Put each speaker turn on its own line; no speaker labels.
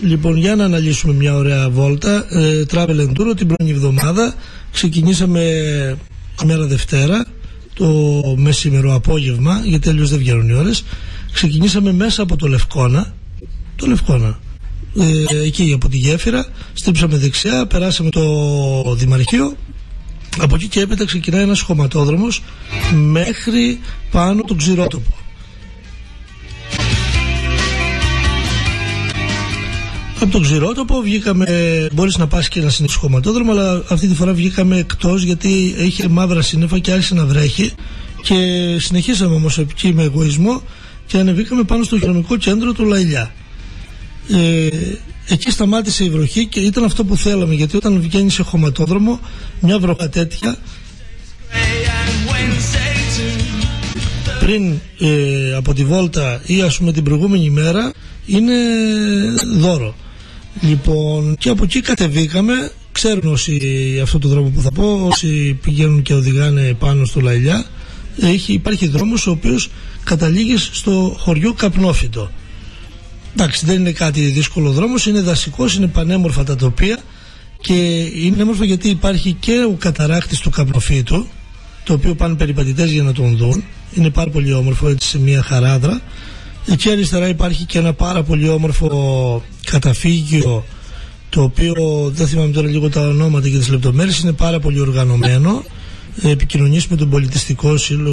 Λοιπόν, για να αναλύσουμε μια ωραία βόλτα. Travel Enduro την πρώτη εβδομάδα. Ξεκινήσαμε μέρα Δευτέρα, το μεσήμερο απόγευμα, γιατί αλλιώς δεν βγαίνουν οι ώρες. Ξεκινήσαμε μέσα από το Λευκώνα. Εκεί από τη γέφυρα, στρίψαμε δεξιά, περάσαμε το Δημαρχείο. Από εκεί και έπειτα ξεκινάει ένας χωματόδρομος μέχρι πάνω τον Ξηρότοπο. Από τον Ξηρότοπο βγήκαμε, μπορείς να πας και ένα συνήθως χωματόδρομο, αλλά αυτή τη φορά βγήκαμε εκτός γιατί είχε μαύρα σύννεφα και άρχισε να βρέχει, και συνεχίσαμε όμως εκεί με εγωισμό και ανεβήκαμε πάνω στο χειρονομικό κέντρο του Λαϊλιά. Εκεί σταμάτησε η βροχή και ήταν αυτό που θέλαμε, γιατί όταν βγαίνει σε χωματόδρομο μια βροχά τέτοια πριν από τη βόλτα ή ας πούμε την προηγούμενη μέρα είναι δώρο. Λοιπόν, και από εκεί κατεβήκαμε. Ξέρουν όσοι αυτό το δρόμο που θα πω, όσοι πηγαίνουν και οδηγάνε πάνω στο Λαϊλιά, υπάρχει δρόμος ο οποίος καταλήγει στο χωριό Καπνόφυτο. Εντάξει, δεν είναι κάτι δύσκολο δρόμος, είναι δασικός, είναι πανέμορφα τα τοπία και είναι έμορφο γιατί υπάρχει και ο καταρράκτης του Καπνοφύτου, το οποίο πάνε περιπατητές για να τον δουν. Είναι πάρα πολύ όμορφο, έτσι, σε μια χαράδρα. Εκεί αριστερά υπάρχει και ένα πάρα πολύ όμορφο καταφύγιο, το οποίο δεν θυμάμαι τώρα λίγο τα ονόματα και τις λεπτομέρειες, είναι πάρα πολύ οργανωμένο. Επικοινωνείς με τον πολιτιστικό σύλλογο